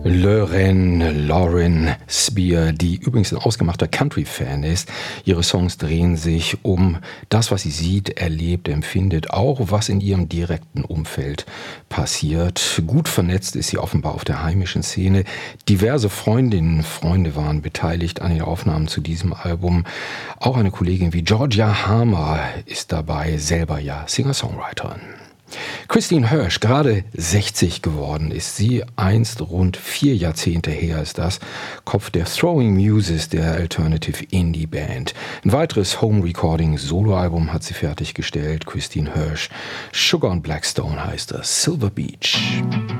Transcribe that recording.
Lauren Spear, die übrigens ein ausgemachter Country-Fan ist. Ihre Songs drehen sich um das, was sie sieht, erlebt, empfindet, auch was in ihrem direkten Umfeld passiert. Gut vernetzt ist sie offenbar auf der heimischen Szene. Diverse Freundinnen und Freunde waren beteiligt an den Aufnahmen zu diesem Album. Auch eine Kollegin wie Georgia Harmer ist dabei, selber ja Singer-Songwriterin. Christine Hirsch, gerade 60 geworden ist sie, einst rund 4 Jahrzehnte her ist das, Kopf der Throwing Muses der Alternative Indie Band. Ein weiteres Home-Recording-Soloalbum hat sie fertiggestellt, Christine Hirsch. Sugar on Blackstone heißt das, Silver Beach.